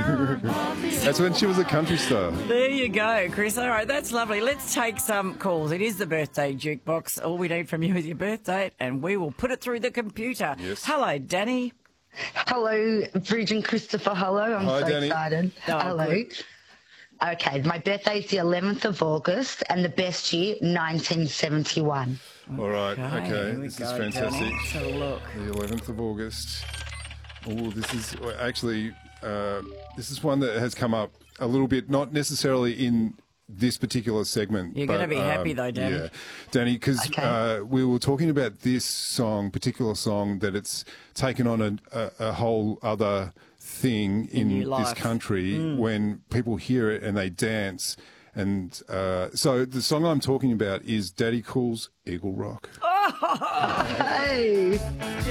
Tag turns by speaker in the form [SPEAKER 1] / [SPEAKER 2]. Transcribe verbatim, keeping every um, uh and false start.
[SPEAKER 1] That's when she was a country star.
[SPEAKER 2] There you go, Chris. All right, that's lovely. Let's take some calls. It is the birthday jukebox. All we need from you is your birth date, and we will put it through the computer.
[SPEAKER 1] Yes.
[SPEAKER 2] Hello, Danny.
[SPEAKER 3] Hello, Bridge and Christopher. Hello, I'm
[SPEAKER 1] Hi,
[SPEAKER 3] so
[SPEAKER 1] Danny.
[SPEAKER 3] excited.
[SPEAKER 2] Oh,
[SPEAKER 3] Hello.
[SPEAKER 2] good.
[SPEAKER 3] Okay, my birthday is the eleventh of August, and the best year, nineteen seventy-one.
[SPEAKER 1] All right,
[SPEAKER 2] Okay,
[SPEAKER 1] okay,
[SPEAKER 2] here we
[SPEAKER 1] this
[SPEAKER 2] go,
[SPEAKER 1] is fantastic.
[SPEAKER 2] Danny. Let's have a look.
[SPEAKER 1] The eleventh of August. Oh, this is well, actually, uh, this is one that has come up a little bit, not necessarily in this particular segment.
[SPEAKER 2] You're
[SPEAKER 1] but,
[SPEAKER 2] gonna be happy
[SPEAKER 1] um,
[SPEAKER 2] though, Danny.
[SPEAKER 1] Yeah, Danny, because
[SPEAKER 3] Okay.
[SPEAKER 1] uh, we were talking about this song, particular song, that it's taken on a, a, a whole other thing in
[SPEAKER 2] new
[SPEAKER 1] this
[SPEAKER 2] life.
[SPEAKER 1] country
[SPEAKER 2] Mm.
[SPEAKER 1] when people hear it and they dance. And uh, so the song I'm talking about is Daddy Cool's Eagle Rock.
[SPEAKER 3] Hey!